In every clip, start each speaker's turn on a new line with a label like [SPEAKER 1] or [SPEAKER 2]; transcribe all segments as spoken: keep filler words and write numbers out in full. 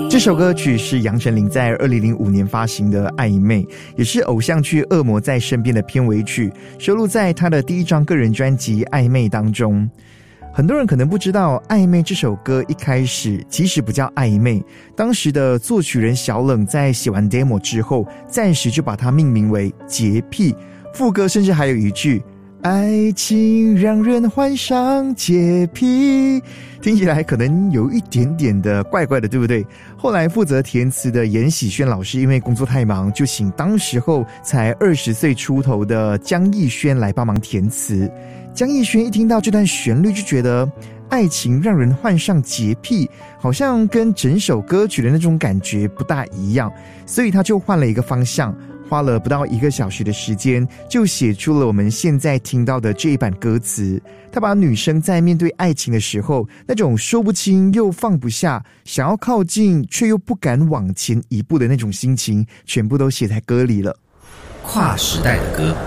[SPEAKER 1] 这首歌曲是杨丞琳在二零零五年发行的《暧昧》，也是偶像剧《恶魔在身边》的片尾曲，收录在他的第一张个人专辑《暧昧》当中。很多人可能不知道，《暧昧》这首歌一开始其实不叫暧昧，当时的作曲人小冷在写完 demo 之后，暂时就把它命名为洁癖，副歌甚至还有一句爱情让人患上洁癖，听起来可能有一点点的怪怪的，对不对？后来负责填词的严喜轩老师因为工作太忙，就请当时候才二十岁出头的江逸轩来帮忙填词。江逸轩一听到这段旋律就觉得爱情让人患上洁癖，好像跟整首歌曲的那种感觉不大一样，所以他就换了一个方向，花了不到一个小时的时间，就写出了我们现在听到的这一版歌词。他把女生在面对爱情的时候，那种说不清又放不下，想要靠近却又不敢往前一步的那种心情，全部都写在歌里了。
[SPEAKER 2] 跨时代的歌，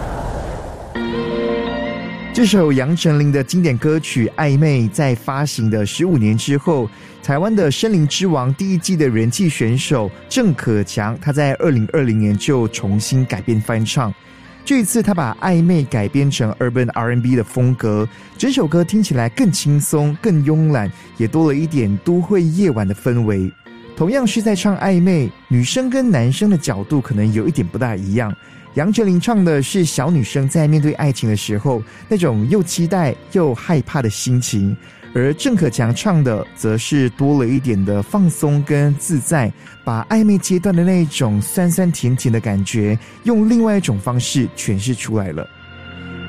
[SPEAKER 1] 这首杨丞琳的经典歌曲《暧昧》在发行的十五年之后，台湾的森林之王第一季的人气选手郑可强，他在二零二零年就重新改编翻唱。这一次他把《暧昧》改编成 Urban R and B 的风格，整首歌听起来更轻松更慵懒，也多了一点都会夜晚的氛围。同样是在唱暧昧，女生跟男生的角度可能有一点不大一样。杨丞琳唱的是小女生在面对爱情的时候那种又期待又害怕的心情，而郑可强唱的则是多了一点的放松跟自在，把暧昧阶段的那种酸酸甜甜的感觉用另外一种方式诠释出来了。